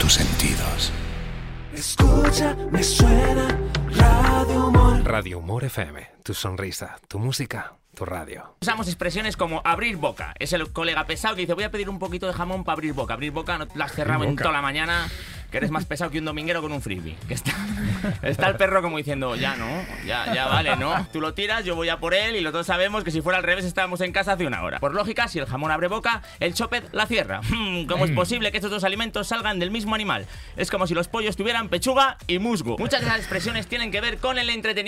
tus sentidos. Escucha, me suena Radio Humor. Radio Humor FM, tu sonrisa, tu música, tu radio. Usamos expresiones como abrir boca. Es el colega pesado que dice, voy a pedir un poquito de jamón para abrir boca. Abrir boca, no te la has cerrado en toda la mañana, que eres más pesado que un dominguero con un frisbee. Que está el perro como diciendo, ya no, ya vale, ¿no? Tú lo tiras, yo voy a por él y los dos sabemos que si fuera al revés estábamos en casa hace una hora. Por lógica, si el jamón abre boca, el chopet la cierra. ¿Cómo es posible que estos dos alimentos salgan del mismo animal? Es como si los pollos tuvieran pechuga y musgo. Muchas de las expresiones tienen que ver con el entretenimiento.